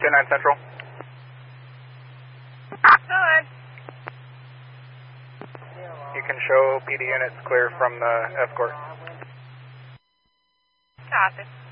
10-9 Central. Good. You can show PD units clear from the escort. Copy.